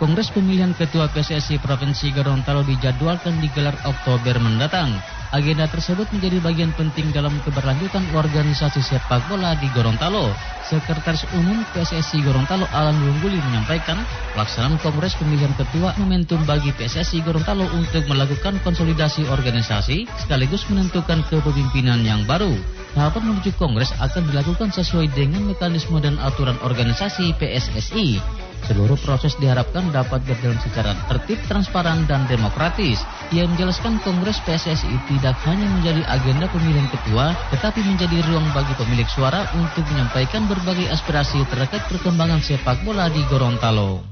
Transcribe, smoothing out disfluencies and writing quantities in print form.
Kongres pemilihan Ketua PSSI Provinsi Gorontalo dijadwalkan digelar Oktober mendatang. Agenda tersebut menjadi bagian penting dalam keberlanjutan organisasi sepak bola di Gorontalo. Sekretaris Umum PSSI Gorontalo Alan Lungguli menyampaikan, pelaksanaan Kongres pemilihan Ketua momentum bagi PSSI Gorontalo untuk melakukan konsolidasi organisasi sekaligus menentukan kepemimpinan yang baru. Tahapan menuju Kongres akan dilakukan sesuai dengan mekanisme dan aturan organisasi PSSI. Seluruh proses diharapkan dapat berjalan secara tertib, transparan, dan demokratis. Ia menjelaskan Kongres PSSI tidak hanya menjadi agenda pemilihan ketua, tetapi menjadi ruang bagi pemilik suara untuk menyampaikan berbagai aspirasi terkait perkembangan sepak bola di Gorontalo.